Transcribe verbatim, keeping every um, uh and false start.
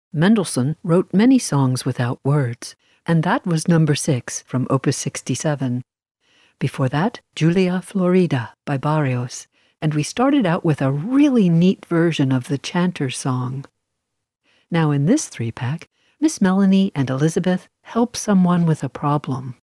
Mendelssohn wrote many songs without words, and that was number six from Opus sixty-seven. Before that, Julia Florida by Barrios, and we started out with a really neat version of the Chanter's Song. Now in this three-pack, Miss Melanie and Elizabeth help someone with a problem.